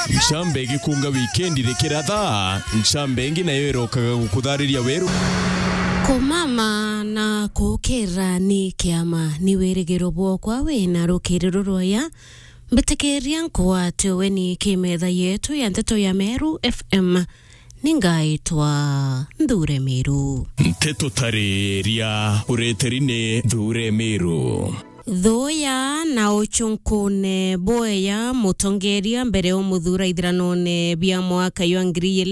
Nchambe gikunga weekendi rikiratha nchambe nayo irokaga gukuthariria weru kumama na kukira ni kiama ni wirigiro bwokwa wina rukiriro roya mbitekeria nkwatyo weni kimetha yetu ya nteto ya Meru FM ningaitwa Ndure Meru nteto tariria ureterine Ndure Meru Thoya na uchunkune boya mutongeria mbere umuthura ithiranone bia mwaka yo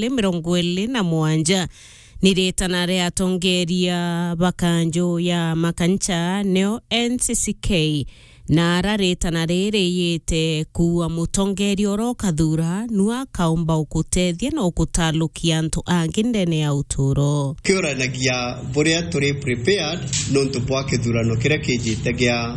2027 niretana ria atongeria bakanjo ya makancha neo NCCK na araretana rere yete kuwa mutongeri oro kathura nua kaumba ukutethia na ukutalukia antu angi ndene ya uturo kioranagia boria turi prepared nontu bwa kithurano kiria kijite gia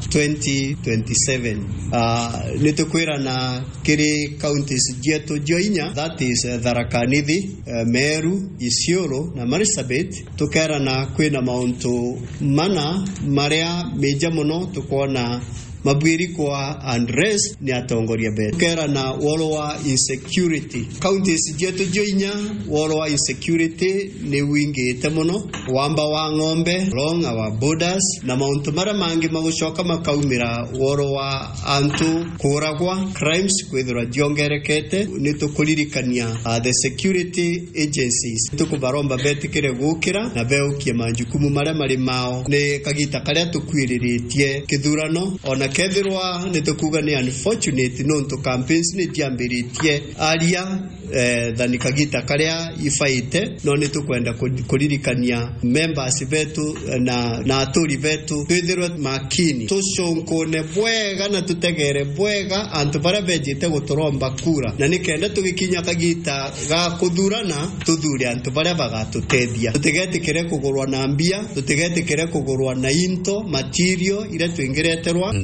2027 nitukwirana kiri counties jetu joinya, that is Tharaka Nithi, Meru, Isiolo na Marsabit. Tukerana kwina mauntu mana maria meja muno tukona mabwiri kwa unrest ni atongoria betu. Kera na wolo wa insecurity. Counties jetu joinya wolo wa insecurity ni wingi temono. Wamba wa ngombe, along our borders. Na mauntu mara mangi magushoka makaumira wolo wa antu kuragwa, crimes kwethura diongerekete. Nito kulirikania the security agencies. Tukubaromba beti kire gukira na beo kia majukumu mara mao. Ne kagita karia tukwiriritie kithurano ona kethirwa nitukuga ni unfortunate nonto campaigns ni tiambiritie aria thani kagita karia ifaite no nitukwenda kuririkania members betu na aturi betu twithirwe makini tuconkone bwega na tutegere bwega antu bara bejite guturomba kura na nikenda tugikinya kagita ga kuthurana tuthure antu bara bagatutethia tutegetikire kugurwa na mbia tutegetikire kugurwa na into material ire twingireterwa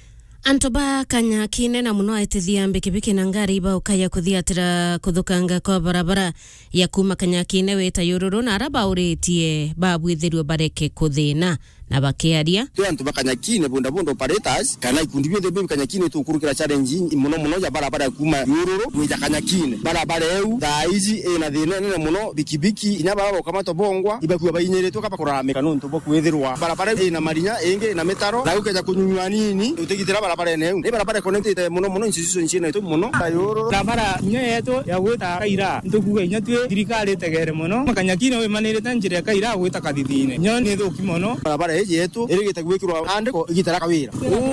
Antoba kanya kine na muno aitithia mbikibiki na ngari iba ukaya kuthiatira kuthukanga kwa barabara ya kuma kanya kine weta yororo na araba uretie babwithirio bareke kuthina na bakiaria tu antu bakanya kine bunda operators kana ikundi byo bibi kanya kine tukurukira challenge muno ya barabara kuma yororo mwija kanya kine barabara eu daizi na thina nene muno bikibiki inyaba kama tobongwa ibakuwa bayinyere to kapakurameka nonto bokwithirwa barabara ina marinya enge na metaro na ukeja kunyunywa nini utegitira barabara eneu ni barabara connected muno institution nchine to muno yororo barabara nyeto ya gwita kaira ntukuga inyatwe thirikari tegere muno kanya kine we manire tanjire kaira gwita kathithine nyone thuki muno barabara yetu irigita gwikirwa andiko igitara kawira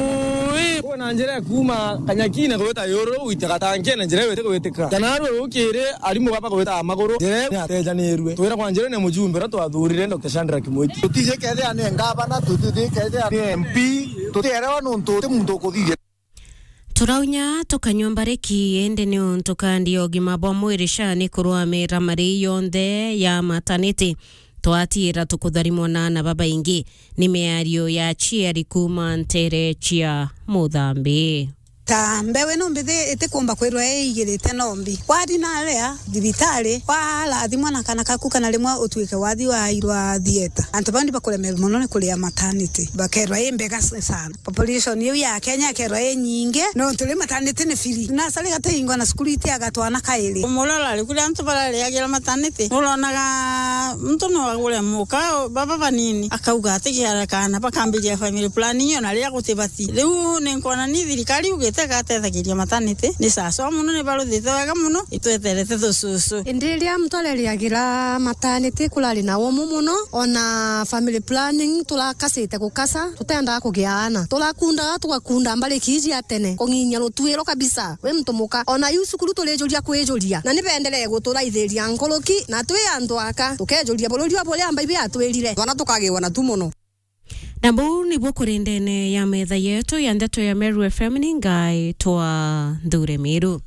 na njira kuma kanyakina gweta yoro uitagatange na njira wete gwetika kanarwe ukire arimu baba gweta amagoro njira atejanirwe twira kwa njira ne mujumbe rato athurire Dr. Chandra Kimwiti tutije kethe ane ngabana tutije kethe ane MP tutera nonto temundo kuthige turaunya tukanyombareki ende ni ontukandi ogima bwa mwiri shani kurwamira mari yonde ya maternity twatira tukutharimwo na baba ingi ni meario ya chiari kuma ntere chia Muthambi ta mbewe no mbithe itikumba kwirwa igirite nombi wadi na rea dibitale wala thimwa na kana kakuka na rimwe utwike wathi wa irwa thieta antu bandi bakulemerwa muno ni kuria maternity bakerwa imbega sana population yu ya Kenya kerwa nyinge no tuli maternity ni fili na sali gate ingwa na security agatwana kaili mulala ali kuli antu barale yagira maternity ulonaga mtu no agule muka baba banini akauga atigira kana bakambiria family planning yo na ria gutibati riu nenkona ni thirikari tegathethagiria maternity ni saso muno ni baruthite wega muno itweterete thususu indiria mutoleriagira maternity kulali na womu muno ona family planning tulakasite gukasa tutenda kugiana tulakunda tukakunda mbali kiji atene konginya rutwiro kabisa we mtumuka ona yusukuru tulejuria kwejuria na nibendelee guturaithiria nkoloki na twi andu aka tukejuria bururi wa bolia ambai atwirire wana tukagiwa na tumuno Nambu ni bukurindene ya metha yetu ya ndeto ya Meru FM ningai twa Ndure Meru.